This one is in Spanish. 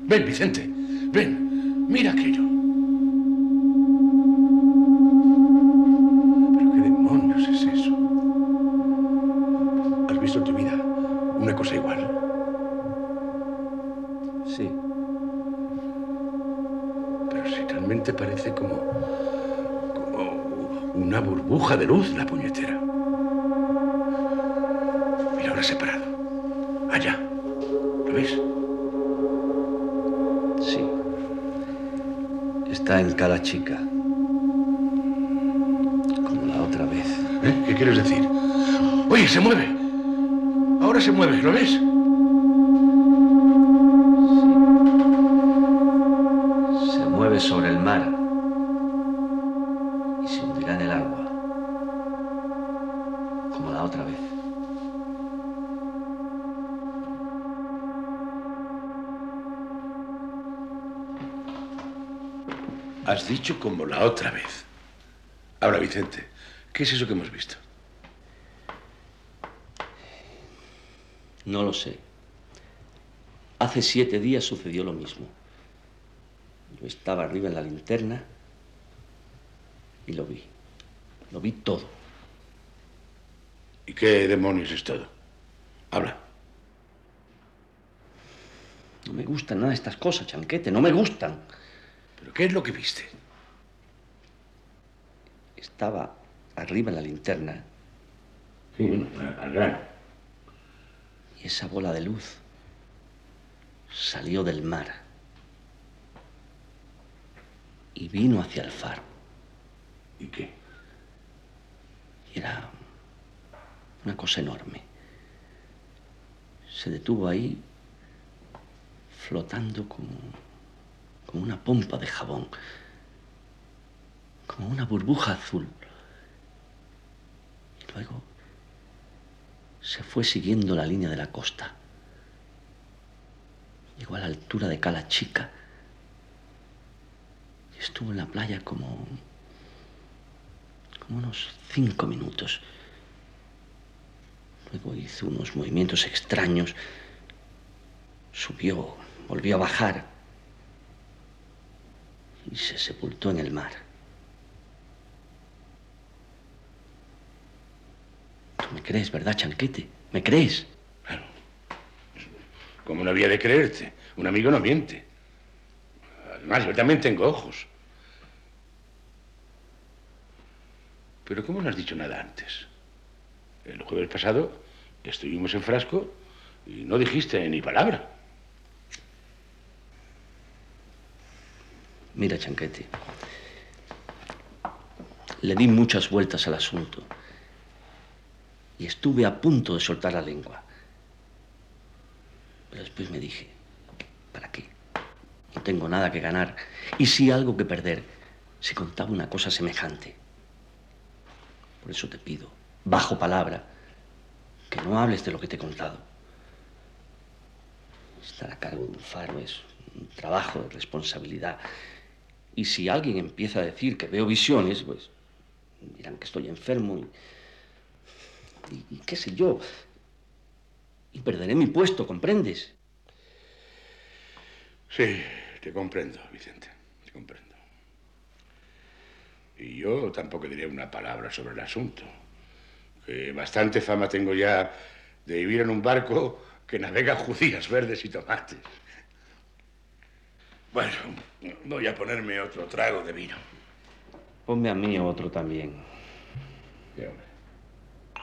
Ven, Vicente. Ven. Mira aquello. ¿Pero qué demonios es eso? ¿Has visto en tu vida una cosa igual? Sí. Pero si realmente parece como una burbuja de luz, la puñetera. Mira, ahora separado. Allá. ¿Lo ves? Sí. Está en Cala Chica. Como la otra vez. ¿Eh? ¿Qué quieres decir? Oye, se mueve. Ahora se mueve, ¿lo ves? Sí. Se mueve sobre el mar. Y se hundirá en el agua. Como la otra vez. Has dicho como la otra vez. Ahora, Vicente, ¿qué es eso que hemos visto? No lo sé. Hace 7 días sucedió lo mismo. Yo estaba arriba en la linterna y lo vi. Lo vi todo. ¿Y qué demonios es todo? Habla. No me gustan nada estas cosas, Chanquete. No me gustan. ¿Pero qué es lo que viste? Estaba arriba en la linterna. Sí, bueno, al grano. Y esa bola de luz salió del mar y vino hacia el faro. ¿Y qué? Y era una cosa enorme. Se detuvo ahí, flotando como una pompa de jabón, como una burbuja azul. Y luego se fue siguiendo la línea de la costa. Llegó a la altura de Cala Chica y estuvo en la playa como unos 5 minutos. Luego hizo unos movimientos extraños, subió, volvió a bajar y se sepultó en el mar. Tú me crees, ¿verdad, Chanquete? ¿Me crees? Claro. ¿Cómo no había de creerte? Un amigo no miente. Además, yo también tengo ojos. Pero ¿cómo no has dicho nada antes? El jueves pasado estuvimos en Frasco y no dijiste ni palabra. Mira, Chanquete, le di muchas vueltas al asunto y estuve a punto de soltar la lengua. Pero después me dije, ¿para qué? No tengo nada que ganar y sí algo que perder si contaba una cosa semejante. Por eso te pido, bajo palabra, que no hables de lo que te he contado. Estar a cargo de un faro es un trabajo de responsabilidad. Y si alguien empieza a decir que veo visiones, pues dirán que estoy enfermo y qué sé yo. Y perderé mi puesto, ¿comprendes? Sí, te comprendo, Vicente, te comprendo. Y yo tampoco diré una palabra sobre el asunto. Que bastante fama tengo ya de vivir en un barco que navega judías verdes y tomates. Bueno, voy a ponerme otro trago de vino. Ponme a mí otro también. Sí, hombre.